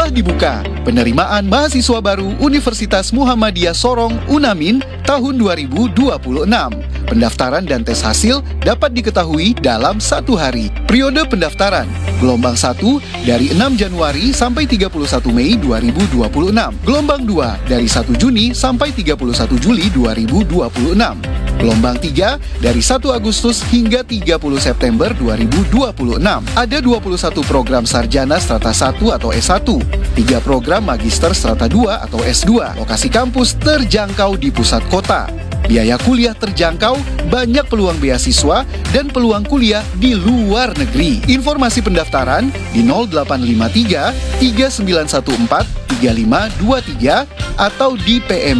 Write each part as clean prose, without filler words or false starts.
telah dibuka. Penerimaan mahasiswa baru Universitas Muhammadiyah Sorong UNAMIN tahun 2026. Pendaftaran dan tes hasil dapat diketahui dalam 1 hari. Periode pendaftaran, gelombang 1 dari 6 Januari sampai 31 Mei 2026. Gelombang 2 dari 1 Juni sampai 31 Juli 2026. Gelombang 3 dari 1 Agustus hingga 30 September 2026. Ada 21 program sarjana strata 1 atau S1, 3 program magister strata 2 atau S2. Lokasi kampus terjangkau di pusat kota. Biaya kuliah terjangkau, banyak peluang beasiswa, dan peluang kuliah di luar negeri. Informasi pendaftaran di 0853 3914 3523 atau di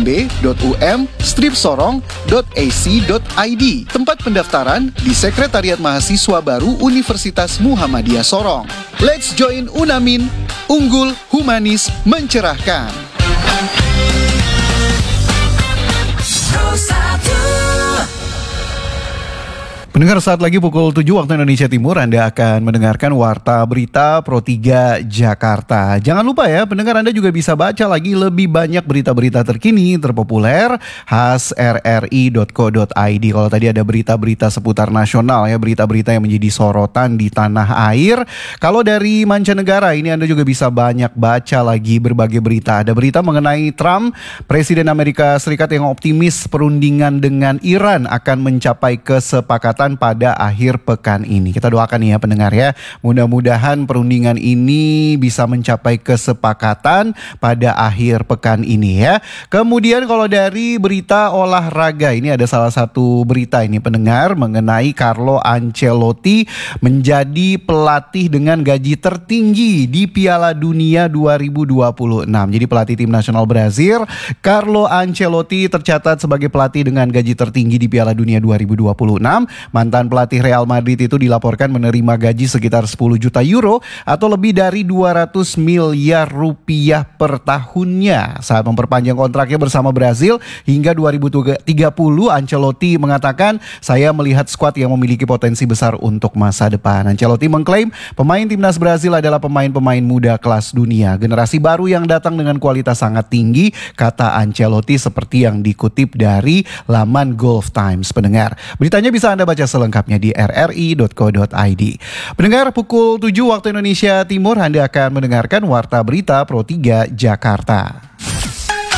pmb.um/sorong.ac.id. Tempat pendaftaran di Sekretariat Mahasiswa Baru Universitas Muhammadiyah Sorong. Let's join UNAMIN, unggul, humanis, mencerahkan. Pendengar, saat lagi pukul 7 waktu Indonesia Timur, Anda akan mendengarkan Warta Berita Pro 3 Jakarta. Jangan lupa ya, pendengar, Anda juga bisa baca lagi lebih banyak berita-berita terkini, terpopuler, khas rri.co.id. Kalau tadi ada berita-berita seputar nasional ya, berita-berita yang menjadi sorotan di tanah air. Kalau dari mancanegara, ini Anda juga bisa banyak baca lagi berbagai berita. Ada berita mengenai Trump, Presiden Amerika Serikat yang optimis perundingan dengan Iran akan mencapai kesepakatan pada akhir pekan ini. Kita doakan ya pendengar ya, mudah-mudahan perundingan ini bisa mencapai kesepakatan pada akhir pekan ini ya. Kemudian kalau dari berita olahraga, ini ada salah satu berita ini pendengar mengenai Carlo Ancelotti menjadi pelatih dengan gaji tertinggi di Piala Dunia 2026. Jadi pelatih tim nasional Brazil, Carlo Ancelotti tercatat sebagai pelatih dengan gaji tertinggi di Piala Dunia 2026. Mantan pelatih Real Madrid itu dilaporkan menerima gaji sekitar 10 juta euro atau lebih dari 200 miliar rupiah per tahunnya. Saat memperpanjang kontraknya bersama Brazil hingga 2030, Ancelotti mengatakan, "Saya melihat skuad yang memiliki potensi besar untuk masa depan." Ancelotti mengklaim pemain timnas Brazil adalah pemain-pemain muda kelas dunia, generasi baru yang datang dengan kualitas sangat tinggi, kata Ancelotti seperti yang dikutip dari laman Golf Times. Pendengar, beritanya bisa Anda baca selengkapnya di rri.co.id. Pendengar, pukul 7 waktu Indonesia Timur, Anda akan mendengarkan Warta Berita Pro 3 Jakarta.